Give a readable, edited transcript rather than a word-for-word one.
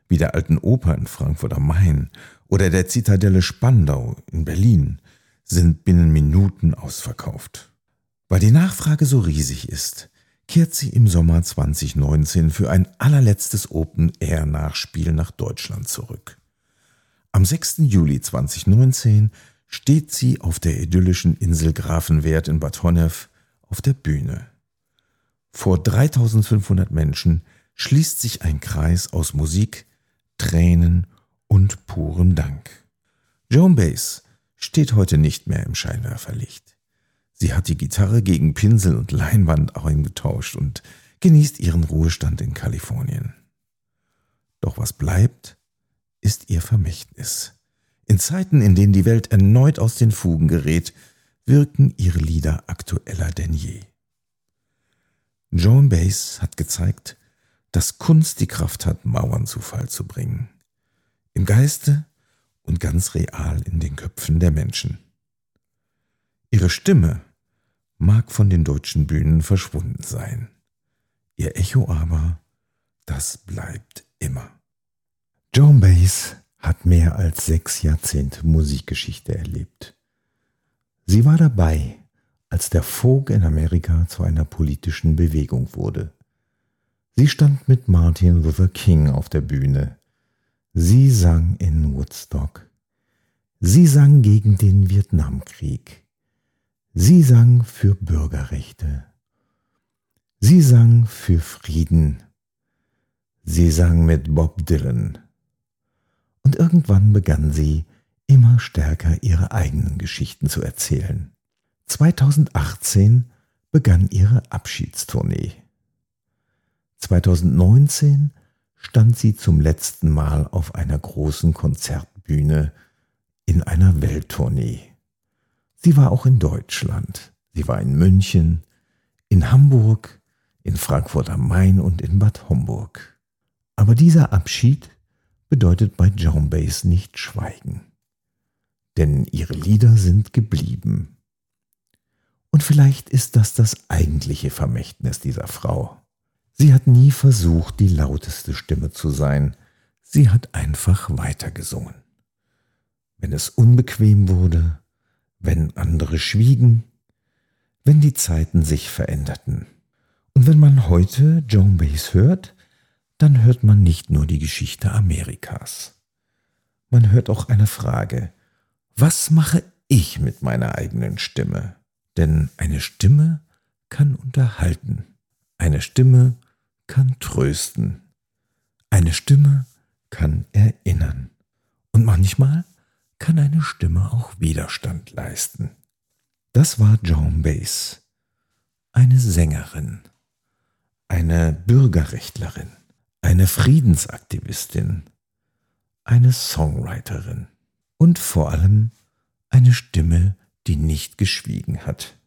wie der Alten Oper in Frankfurt am Main oder der Zitadelle Spandau in Berlin, sind binnen Minuten ausverkauft. Weil die Nachfrage so riesig ist, kehrt sie im Sommer 2019 für ein allerletztes Open-Air-Nachspiel nach Deutschland zurück. Am 6. Juli 2019 steht sie auf der idyllischen Insel Grafenwert in Bad Honnef auf der Bühne. Vor 3500 Menschen schließt sich ein Kreis aus Musik, Tränen und purem Dank. Joan Baez steht heute nicht mehr im Scheinwerferlicht. Sie hat die Gitarre gegen Pinsel und Leinwand eingetauscht und genießt ihren Ruhestand in Kalifornien. Doch was bleibt, ist ihr Vermächtnis. In Zeiten, in denen die Welt erneut aus den Fugen gerät, wirken ihre Lieder aktueller denn je. Joan Baez hat gezeigt, dass Kunst die Kraft hat, Mauern zu Fall zu bringen. Im Geiste und ganz real in den Köpfen der Menschen. Ihre Stimme mag von den deutschen Bühnen verschwunden sein. Ihr Echo aber, das bleibt immer. Joan Baez hat mehr als 6 Jahrzehnte Musikgeschichte erlebt. Sie war dabei, als der Folk in Amerika zu einer politischen Bewegung wurde. Sie stand mit Martin Luther King auf der Bühne. Sie sang in Woodstock. Sie sang gegen den Vietnamkrieg. Sie sang für Bürgerrechte. Sie sang für Frieden. Sie sang mit Bob Dylan. Und irgendwann begann sie, immer stärker ihre eigenen Geschichten zu erzählen. 2018 begann ihre Abschiedstournee. 2019 stand sie zum letzten Mal auf einer großen Konzertbühne in einer Welttournee. Sie war auch in Deutschland. Sie war in München, in Hamburg, in Frankfurt am Main und in Bad Homburg. Aber dieser Abschied bedeutet bei Joan Baez nicht Schweigen. Denn ihre Lieder sind geblieben. Und vielleicht ist das eigentliche Vermächtnis dieser Frau. Sie hat nie versucht, die lauteste Stimme zu sein. Sie hat einfach weitergesungen. Wenn es unbequem wurde, wenn andere schwiegen, wenn die Zeiten sich veränderten. Und wenn man heute Joan Baez hört, dann hört man nicht nur die Geschichte Amerikas. Man hört auch eine Frage: Was mache ich mit meiner eigenen Stimme? Denn eine Stimme kann unterhalten. Eine Stimme kann trösten. Eine Stimme kann erinnern. Und manchmal kann eine Stimme auch Widerstand leisten. Das war Joan Baez, eine Sängerin, eine Bürgerrechtlerin, eine Friedensaktivistin, eine Songwriterin und vor allem eine Stimme, die nicht geschwiegen hat.